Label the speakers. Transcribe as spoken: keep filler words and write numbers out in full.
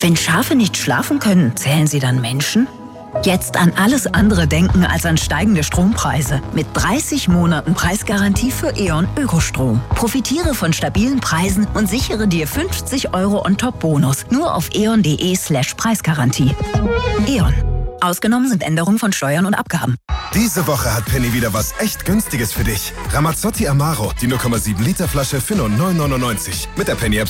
Speaker 1: Wenn Schafe nicht schlafen können, zählen sie dann Menschen? Jetzt an alles andere denken als an steigende Strompreise. Mit dreißig Monaten Preisgarantie für E.ON Ökostrom. Profitiere von stabilen Preisen und sichere dir fünfzig Euro on top Bonus. Nur auf eon.de slash Preisgarantie. E.ON. Ausgenommen sind Änderungen von Steuern und Abgaben.
Speaker 2: Diese Woche hat Penny wieder was echt Günstiges für dich. Ramazzotti Amaro, die null Komma sieben Liter Flasche für nur neun Euro neunundneunzig. Mit der Penny App